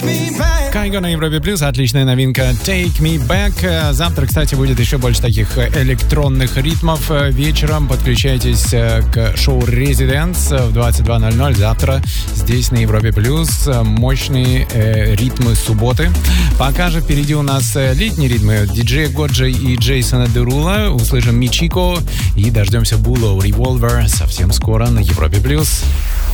Кайго на Европе Плюс, отличная новинка Take Me Back. Завтра, кстати, будет еще больше таких электронных ритмов. Вечером подключайтесь к шоу Residence в 22:00. Завтра здесь на Европе Плюс мощные ритмы субботы. Пока же впереди у нас летние ритмы диджея Годжи и Джейсона Дерула. Услышим Мичико и дождемся Було Revolver совсем скоро на Европе Плюс.